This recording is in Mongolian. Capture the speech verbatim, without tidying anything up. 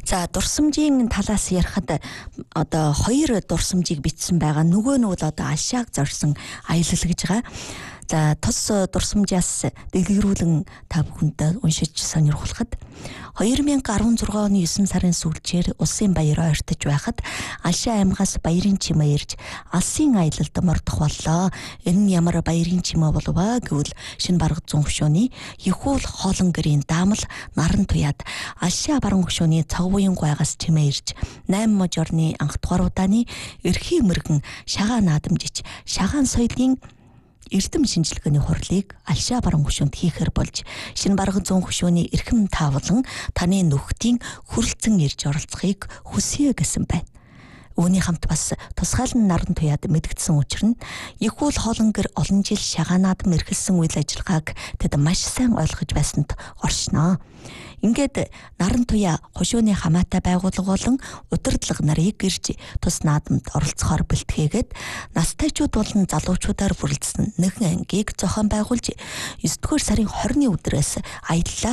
За дурсамжийн талаас ярихад одоо хоёр дурсамжийг бичсэн байгаа. Нөгөө нь бол одоо Алшааг зорьсон аялал гэж байгаа. За тус дурсамжаас дэлгэрүүлэн та бүхэнд уншиж сонирхолоход хоёр мянга арван зургаан оны есөн сарын сүүлчээр Улсын баяр ойртож байхад Алшаа аймгаас баярын чимээ ирж алсын аялалд мордох боллоо. Энэ нь ямар баярын чимээ болов аа гэвэл шинэ барга зүүн хөшөөний Ихүүл хоолон гэрийн даамал наран туяад Алшаа баруун хөшөөний цог буян гуйгаас чимээ ирж найм можорны анх дугаар удааны эрхийн мөргөн шагаан наадамжиж шагаан соёлын эрдэм шинжилгээний хурлыг Алшаа баруун хөшөөнд хийхээр болж шинэ барга зүүн хөшөөний эрхэм таавлан таны нөхдөийн хүрэлцэн ирж оролцохыг хүсье гэсэн байна. Үүний хамт бас тусгаалan наран туяад мэдгдсэн учир нь Ихүүл хоолон гэр олон жил шагаанаад мэрхэлсэн үйл ажиллагааг тэд маш сайн ойлгож байсанд оршноо. Ингээд наран туяа хошууны хамаатай байгууллага болон удирдлага нарыг гэрж тус наадамд оролцохоор бэлтгээгээд настайчууд болон залуучуудаар бүрэлдэсэн нэгэн ангийг зохион байгуулж есдүгээр сарын хорины өдрөөс аяллаа